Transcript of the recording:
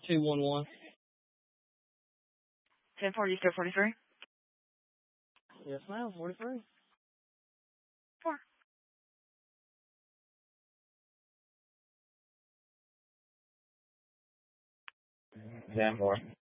211. 1040, still 43? Yes, ma'am. 43. 4. Damn more.